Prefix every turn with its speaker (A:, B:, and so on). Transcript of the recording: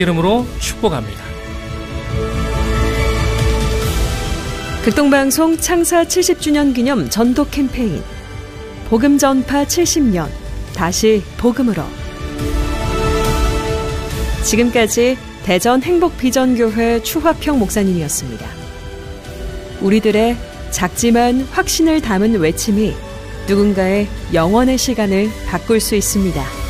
A: 이름으로 축복합니다.
B: 극동방송 창사 70주년 기념 전도 캠페인 복음 전파 70년 다시 복음으로. 지금까지 대전 행복비전교회 추화평 목사님이었습니다. 우리들의 작지만 확신을 담은 외침이 누군가의 영원의 시간을 바꿀 수 있습니다.